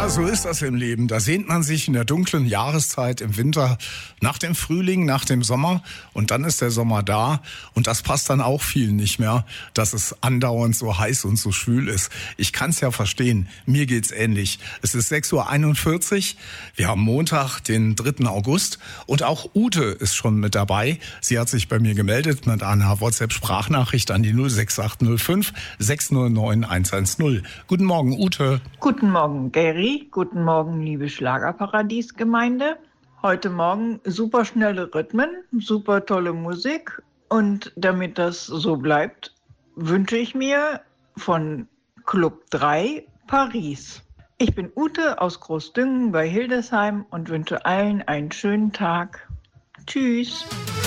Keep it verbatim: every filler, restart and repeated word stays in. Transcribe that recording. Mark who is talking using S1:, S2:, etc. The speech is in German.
S1: Ja, so ist das im Leben. Da sehnt man sich in der dunklen Jahreszeit im Winter nach dem Frühling, nach dem Sommer und dann ist der Sommer da und das passt dann auch vielen nicht mehr, dass es andauernd so heiß und so schwül ist. Ich kann es ja verstehen, mir geht's ähnlich. Es ist sechs Uhr einundvierzig, wir haben Montag, den dritten August und auch Ute ist schon mit dabei. Sie hat sich bei mir gemeldet mit einer WhatsApp-Sprachnachricht an die null sechs acht null fünf sechs null neun eins eins null. Guten Morgen, Ute.
S2: Guten Morgen, Gary. Guten Morgen, liebe Schlagerparadies-Gemeinde. Heute Morgen super schnelle Rhythmen, super tolle Musik. Und damit das so bleibt, wünsche ich mir von Club drei Paris. Ich bin Ute aus Großdüngen bei Hildesheim und wünsche allen einen schönen Tag. Tschüss.